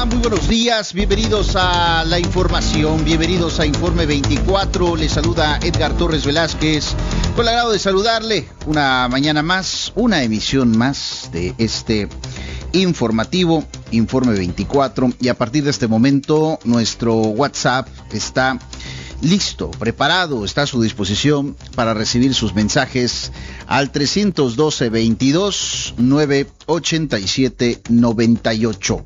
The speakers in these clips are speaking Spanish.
Muy buenos días, bienvenidos a la información, bienvenidos a Informe 24. Les saluda Edgar Torres Velázquez, con el agrado de saludarle una mañana más, una emisión más de este informativo, Informe 24. Y a partir de este momento, nuestro WhatsApp está listo, preparado, está a su disposición para recibir sus mensajes al 312-22-987-98.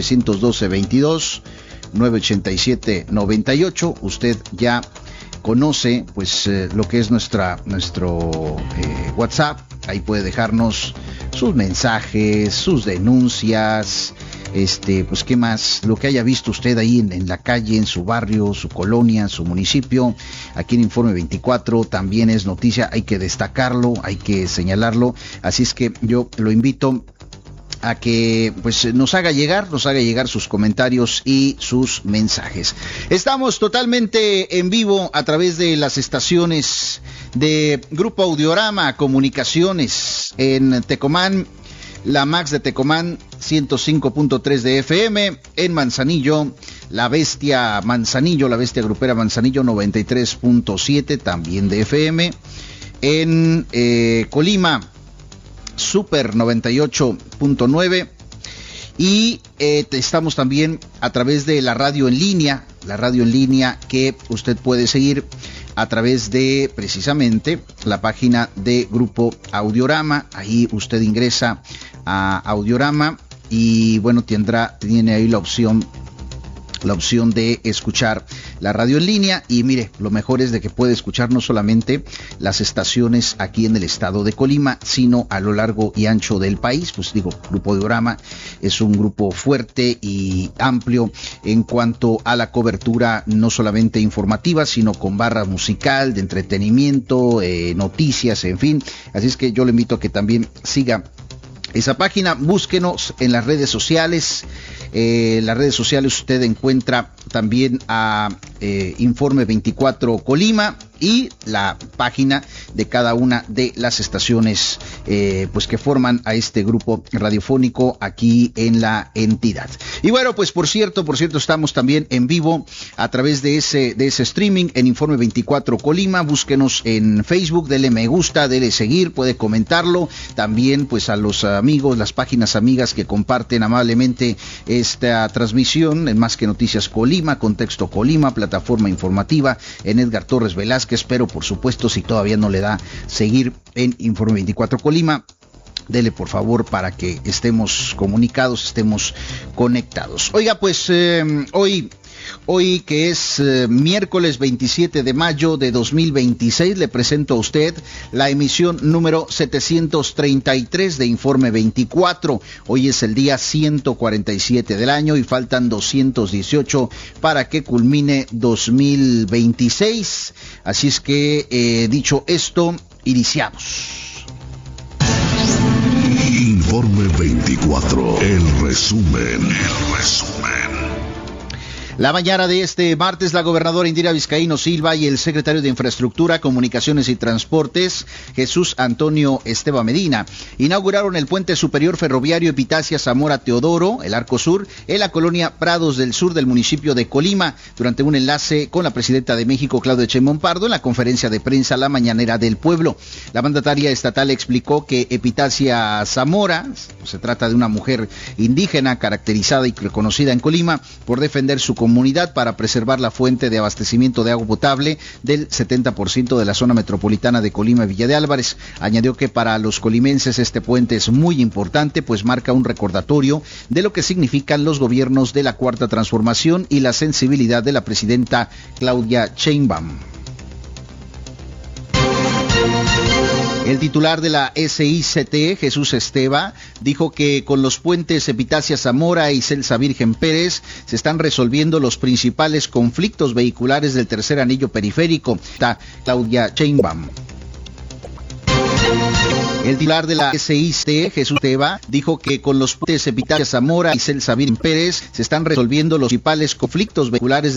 312-22-987-98. Usted ya conoce pues lo que es nuestro WhatsApp. Ahí puede dejarnos sus mensajes, sus denuncias, pues qué más, lo que haya visto usted ahí en la calle, en su barrio, su colonia, su municipio. Aquí en Informe 24 también es noticia, hay que destacarlo, hay que señalarlo. Así es que yo lo invito a que pues nos haga llegar sus comentarios y sus mensajes. Estamos totalmente en vivo a través de las estaciones de Grupo Audiorama Comunicaciones en Tecomán, la Max de Tecomán 105.3 de FM, en Manzanillo, la bestia grupera Manzanillo 93.7 también de FM, en Colima Super 98.9 y estamos también a través de la radio en línea que usted puede seguir a través de precisamente la página de Grupo Audiorama. Ahí usted ingresa a Audiorama y bueno, tiene ahí la opción de escuchar la radio en línea. Y mire, lo mejor es de que puede escuchar no solamente las estaciones aquí en el estado de Colima, sino a lo largo y ancho del país. Pues digo, Grupo Audiorama es un grupo fuerte y amplio en cuanto a la cobertura, no solamente informativa, sino con barra musical, de entretenimiento, noticias, en fin. Así es que yo le invito a que también siga esa página. Búsquenos en las redes sociales. Las redes sociales usted encuentra también a Informe 24 Colima y la página de cada una de las estaciones pues que forman a este grupo radiofónico aquí en la entidad. Y bueno, pues por cierto, estamos también en vivo a través de ese streaming en Informe 24 Colima. Búsquenos en Facebook, dele me gusta, dele seguir, puede comentarlo. También pues a los amigos, las páginas amigas que comparten amablemente esta transmisión en Más que Noticias Colima, Contexto Colima, plataforma informativa en Edgar Torres Velázquez. Pero por supuesto, si todavía no le da seguir en Informe 24 Colima, dele por favor para que estemos comunicados, estemos conectados. Oiga, pues hoy que es miércoles 27 de mayo de 2026, le presento a usted la emisión número 733 de Informe 24. Hoy es el día 147 del año y faltan 218 para que culmine 2026. Así es que, dicho esto, iniciamos. Informe 24, el resumen. La mañana de este martes, la gobernadora Indira Vizcaíno Silva y el secretario de Infraestructura, Comunicaciones y Transportes, Jesús Antonio Esteva Medina, inauguraron el puente superior ferroviario Epitacia Zamora Teodoro, el Arco Sur, en la colonia Prados del Sur del municipio de Colima, durante un enlace con la presidenta de México, Claudia Sheinbaum Pardo, en la conferencia de prensa La Mañanera del Pueblo. La mandataria estatal explicó que Epitacia Zamora, se trata de una mujer indígena caracterizada y reconocida en Colima por defender su comunidad para preservar la fuente de abastecimiento de agua potable del 70% de la zona metropolitana de Colima y Villa de Álvarez. Añadió que para los colimenses este puente es muy importante, pues marca un recordatorio de lo que significan los gobiernos de la Cuarta Transformación y la sensibilidad de la presidenta Claudia Sheinbaum. El titular de la SICT, Jesús Esteva, dijo que con los puentes Epitacia Zamora y Celsa Virgen Pérez se están resolviendo los principales conflictos vehiculares del tercer anillo periférico. Está Claudia Sheinbaum. El titular de la SICT, Jesús Esteva, dijo que con los puentes Epitacia Zamora y Celsa Virgen Pérez se están resolviendo los principales conflictos vehiculares